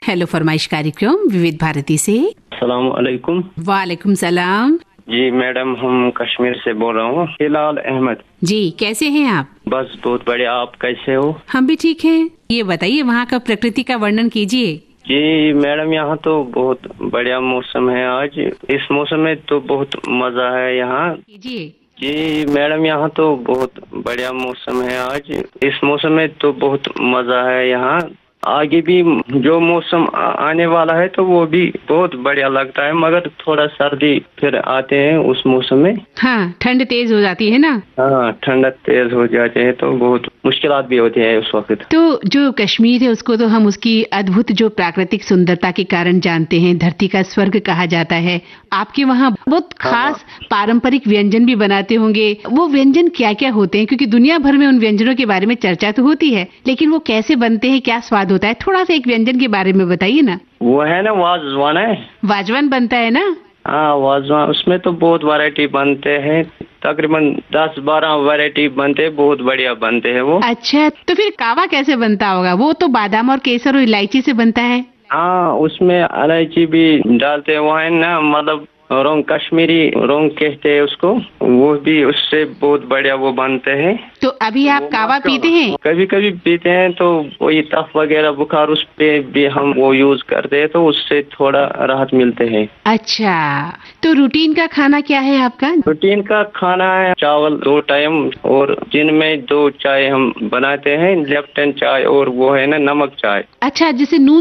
Hello फरमाइश कार्यक्रम विविध भारती से। अस्सलाम वालेकुम। वालेकुम सलाम। जी मैडम, हम कश्मीर से बोल रहा हूँ, हिलाल अहमद। जी, कैसे हैं आप? बस बहुत बढ़िया, आप कैसे हो? हम भी ठीक हैं। ये बताइए, वहाँ का प्रकृति का वर्णन कीजिए। जी मैडम, यहाँ तो बहुत बढ़िया मौसम है आज। इस मौसम में तो बहुत मजा है यहाँ। कीजिए। जी मैडम, यहाँ तो बहुत बढ़िया मौसम है आज। इस मौसम में तो बहुत मजा है यहाँ। आगे भी जो मौसम आने वाला है तो वो भी बहुत बढ़िया लगता है, मगर थोड़ा सर्दी फिर आते हैं उस मौसम में। हाँ, ठंड तेज हो जाती है ना। हाँ, ठंडक तेज हो जाते हैं तो बहुत मुश्किलात भी होती है उस वक्त। तो जो कश्मीर है उसको तो हम उसकी अद्भुत जो प्राकृतिक सुंदरता के कारण जानते हैं, धरती का स्वर्ग कहा जाता है। आपके वहाँ बहुत खास पारंपरिक व्यंजन भी बनाते होंगे। वो व्यंजन क्या क्या होते हैं? क्योंकि दुनिया भर में उन व्यंजनों के बारे में चर्चा तो होती है, लेकिन वो कैसे बनते हैं, क्या स्वाद होता है? थोड़ा सा एक व्यंजन के बारे में बताइए ना। वो है ना वाजवान है। वाजवान बनता है ना? हाँ वाजवान, उसमें तो बहुत वैरायटी बनते हैं, तकरीबन 10-12 वैरायटी बनते हैं, बहुत बढ़िया बनते हैं वो। अच्छा, तो फिर कावा कैसे बनता होगा? वो तो बादाम और केसर और इलायची से बनता है। हाँ, उसमें इलायची भी डालते हैं, वो है ना, मतलब रोंग, कश्मीरी रोंग कहते हैं उसको, वो भी उससे बहुत बढ़िया वो बनते हैं। तो अभी आप कावा पीते हैं? कभी कभी पीते हैं, तो वही तफ वगैरह बुखार उस पे भी हम वो यूज करते हैं, तो उससे थोड़ा राहत मिलते हैं। अच्छा, तो रूटीन का खाना क्या है आपका? रूटीन का खाना है चावल 2 टाइम, और जिनमें 2 चाय हम बनाते हैं, लेफ्टन चाय और वो है ना नमक चाय। अच्छा, जैसे नून